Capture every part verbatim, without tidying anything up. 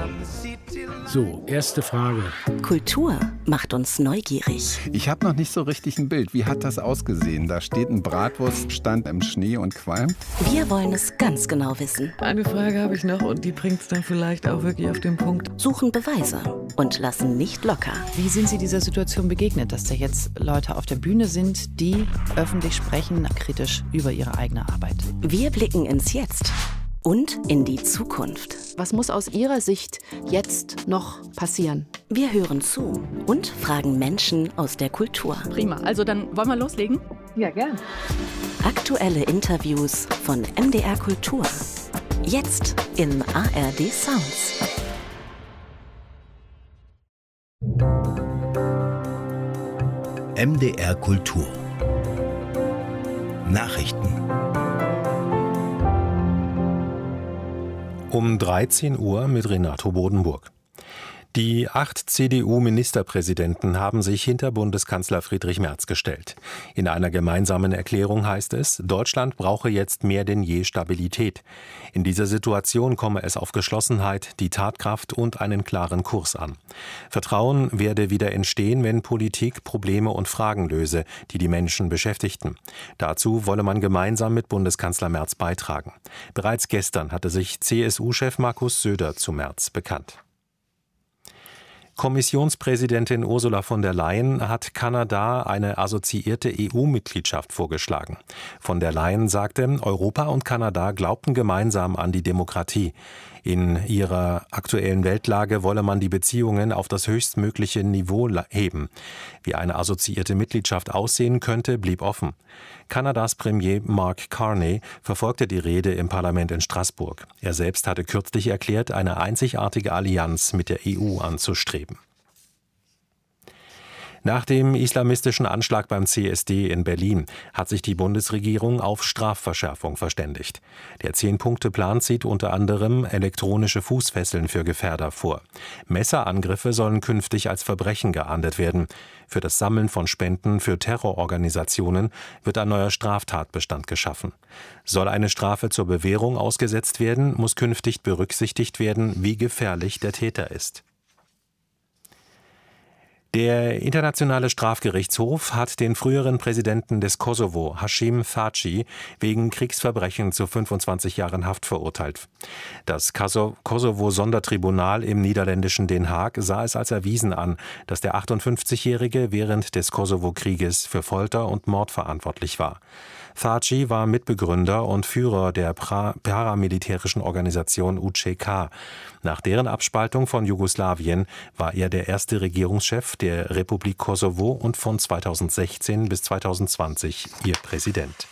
So, erste Frage. Kultur macht uns neugierig. Ich habe noch nicht so richtig ein Bild. Wie hat das ausgesehen? Da steht ein Bratwurststand im Schnee und qualmt. Wir wollen es ganz genau wissen. Eine Frage habe ich noch und die bringt es dann vielleicht auch wirklich auf den Punkt. Suchen Beweise und lassen nicht locker. Wie sind Sie dieser Situation begegnet, dass da jetzt Leute auf der Bühne sind, die öffentlich sprechen, kritisch über ihre eigene Arbeit? Wir blicken ins Jetzt und in die Zukunft. Was muss aus Ihrer Sicht jetzt noch passieren? Wir hören zu und fragen Menschen aus der Kultur. Prima, also dann wollen wir loslegen? Ja, gern. Aktuelle Interviews von M D R Kultur. Jetzt in A R D Sounds. M D R Kultur. Nachrichten. Um dreizehn Uhr mit Renato Bodenburg. Die acht C D U-Ministerpräsidenten haben sich hinter Bundeskanzler Friedrich Merz gestellt. In einer gemeinsamen Erklärung heißt es, Deutschland brauche jetzt mehr denn je Stabilität. In dieser Situation komme es auf Geschlossenheit, die Tatkraft und einen klaren Kurs an. Vertrauen werde wieder entstehen, wenn Politik Probleme und Fragen löse, die die Menschen beschäftigten. Dazu wolle man gemeinsam mit Bundeskanzler Merz beitragen. Bereits gestern hatte sich C S U-Chef Markus Söder zu Merz bekannt. Kommissionspräsidentin Ursula von der Leyen hat Kanada eine assoziierte E U-Mitgliedschaft vorgeschlagen. Von der Leyen sagte, Europa und Kanada glaubten gemeinsam an die Demokratie. In ihrer aktuellen Weltlage wolle man die Beziehungen auf das höchstmögliche Niveau heben. Wie eine assoziierte Mitgliedschaft aussehen könnte, blieb offen. Kanadas Premier Mark Carney verfolgte die Rede im Parlament in Straßburg. Er selbst hatte kürzlich erklärt, eine einzigartige Allianz mit der E U anzustreben. Nach dem islamistischen Anschlag beim C S D in Berlin hat sich die Bundesregierung auf Strafverschärfung verständigt. Der Zehn-Punkte-Plan sieht unter anderem elektronische Fußfesseln für Gefährder vor. Messerangriffe sollen künftig als Verbrechen geahndet werden. Für das Sammeln von Spenden für Terrororganisationen wird ein neuer Straftatbestand geschaffen. Soll eine Strafe zur Bewährung ausgesetzt werden, muss künftig berücksichtigt werden, wie gefährlich der Täter ist. Der Internationale Strafgerichtshof hat den früheren Präsidenten des Kosovo, Hashim Thaçi, wegen Kriegsverbrechen zu fünfundzwanzig Jahren Haft verurteilt. Das Kosovo-Sondertribunal im niederländischen Den Haag sah es als erwiesen an, dass der achtundfünfzigjährige während des Kosovo-Krieges für Folter und Mord verantwortlich war. Thaçi war Mitbegründer und Führer der paramilitärischen Organisation U C K. Nach deren Abspaltung von Jugoslawien war er der erste Regierungschef der Republik Kosovo und von zweitausendsechzehn bis zweitausendzwanzig ihr Präsident.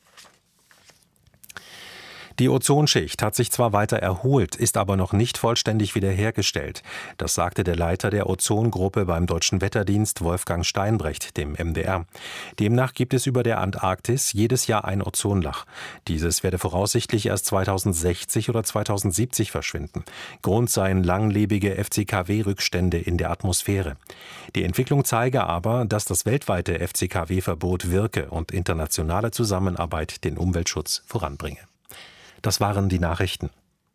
Die Ozonschicht hat sich zwar weiter erholt, ist aber noch nicht vollständig wiederhergestellt. Das sagte der Leiter der Ozongruppe beim Deutschen Wetterdienst, Wolfgang Steinbrecht, dem M D R. Demnach gibt es über der Antarktis jedes Jahr ein Ozonloch. Dieses werde voraussichtlich erst zweitausendsechzig oder zweitausendsiebzig verschwinden. Grund seien langlebige F C K W-Rückstände in der Atmosphäre. Die Entwicklung zeige aber, dass das weltweite F C K W-Verbot wirke und internationale Zusammenarbeit den Umweltschutz voranbringe. Das waren die Nachrichten.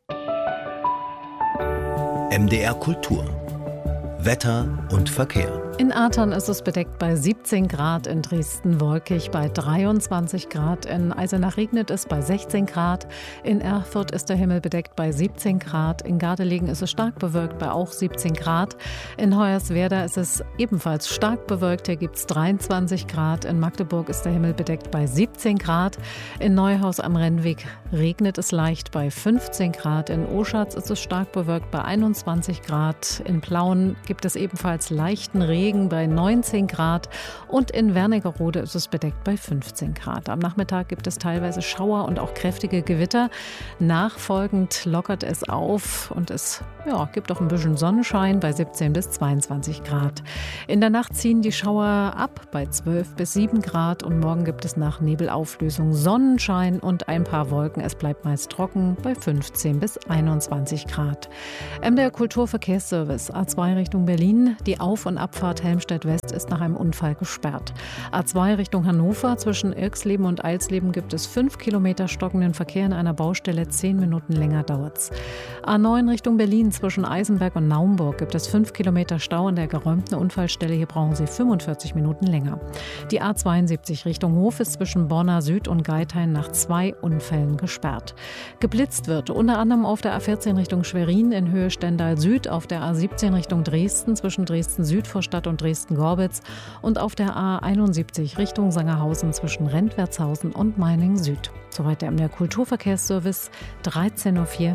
M D R Kultur. Wetter und Verkehr. In Athern ist es bedeckt bei siebzehn Grad, in Dresden wolkig bei dreiundzwanzig Grad, in Eisenach regnet es bei sechzehn Grad, in Erfurt ist der Himmel bedeckt bei siebzehn Grad, in Gardelegen ist es stark bewölkt bei auch siebzehn Grad, in Hoyerswerda ist es ebenfalls stark bewölkt, hier gibt es dreiundzwanzig Grad, in Magdeburg ist der Himmel bedeckt bei siebzehn Grad, in Neuhaus am Rennweg regnet es leicht bei fünfzehn Grad, in Oschatz ist es stark bewölkt bei einundzwanzig Grad, in Plauen gibt es ebenfalls leichten Regen bei neunzehn Grad und in Wernigerode ist es bedeckt bei fünfzehn Grad. Am Nachmittag gibt es teilweise Schauer und auch kräftige Gewitter. Nachfolgend lockert es auf und es ja, gibt auch ein bisschen Sonnenschein bei siebzehn bis zweiundzwanzig Grad. In der Nacht ziehen die Schauer ab bei zwölf bis sieben Grad und morgen gibt es nach Nebelauflösung Sonnenschein und ein paar Wolken. Es bleibt meist trocken bei fünfzehn bis einundzwanzig Grad. M D R Kulturverkehrsservice A zwei Richtung Berlin. Die Auf- und Abfahrt Bad Helmstedt-West ist nach einem Unfall gesperrt. A zwei Richtung Hannover, zwischen Irxleben und Alsleben gibt es fünf Kilometer stockenden Verkehr in einer Baustelle, zehn Minuten länger dauert's. A neun Richtung Berlin, zwischen Eisenberg und Naumburg gibt es fünf Kilometer Stau an der geräumten Unfallstelle, hier brauchen Sie fünfundvierzig Minuten länger. Die A zweiundsiebzig Richtung Hof ist zwischen Bonner Süd und Geithain nach zwei Unfällen gesperrt. Geblitzt wird unter anderem auf der A vierzehn Richtung Schwerin in Höhe Stendal Süd, auf der A siebzehn Richtung Dresden zwischen Dresden-Südvorstadt und Dresden-Gorbitz und auf der A einundsiebzig Richtung Sangerhausen zwischen Rentwertshausen und Meiningen Süd. Soweit der M D R Kulturverkehrsservice, dreizehn Uhr vier.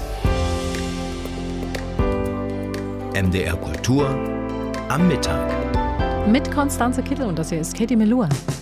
M D R Kultur am Mittag. Mit Konstanze Kittel und das hier ist Katie Melua.